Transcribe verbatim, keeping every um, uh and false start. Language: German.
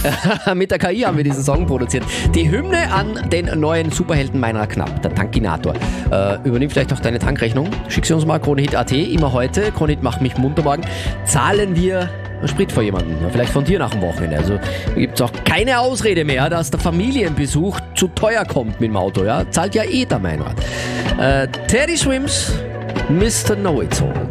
Mit der K I haben wir diesen Song produziert. Die Hymne an den neuen Superhelden Meinrad Knapp, der Tankinator. Äh, übernimm vielleicht auch deine Tankrechnung. Schick sie uns mal, Kronehit Punkt at. Immer heute, Kronehit macht mich munter morgen. Zahlen wir Sprit vor jemanden. Vielleicht von dir nach dem Wochenende. Also gibt es auch keine Ausrede mehr, dass der Familienbesuch zu teuer kommt mit dem Auto. Ja? Zahlt ja eh der Meinrad. Äh, Teddy Swims, Mister Know-It-All.